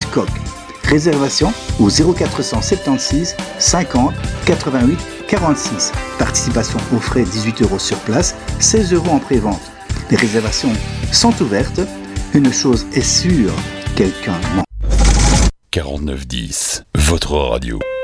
Coq. Réservation au 0476 50 88 46. Participation aux frais 18 € sur place, 16 € en pré-vente. Les réservations sont ouvertes. Une chose est sûre, quelqu'un ment. 4910, votre radio.